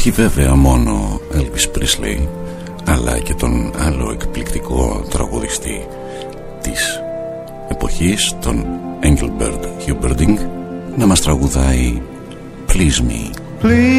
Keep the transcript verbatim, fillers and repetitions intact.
όχι βέβαια μόνο Elvis Presley, αλλά και τον άλλο εκπληκτικό τραγουδιστή της εποχής, τον Engelbert Humperdinck, να μας τραγουδάει Please Me. Please